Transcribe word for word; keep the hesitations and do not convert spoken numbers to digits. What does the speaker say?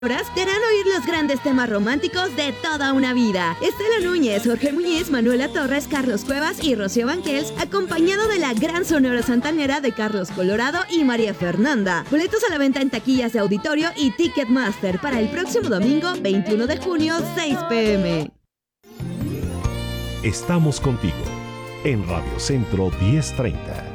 horas te harán oír los grandes temas románticos de toda una vida. Estela Núñez, Jorge Muñiz, Manuela Torres, Carlos Cuevas y Rocío Banquels, acompañado de la gran sonora santanera de Carlos Colorado y María Fernanda. Boletos a la venta en taquillas de auditorio y Ticketmaster para el próximo domingo veintiuno de junio, seis pe eme. Estamos contigo en Radio Centro diez treinta.